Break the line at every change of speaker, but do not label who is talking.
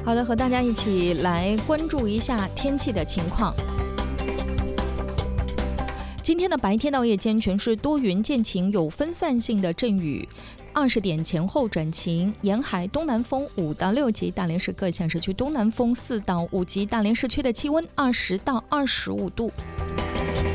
好的，和大家一起来关注一下天气的情况。今天的白天到夜间全是多云见晴，有分散性的阵雨。20点前后转晴，沿海东南风5到6级，大连市各县市区东南风4到5级，大连市区的气温20到25度。